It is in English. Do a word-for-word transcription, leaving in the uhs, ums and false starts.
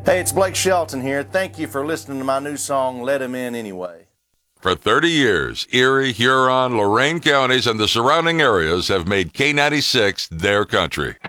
Hey, it's Blake Shelton here. Thank you for listening to my new song, Let 'Em In Anyway. For thirty years, Erie, Huron, Lorain counties, and the surrounding areas have made K ninety-six their country.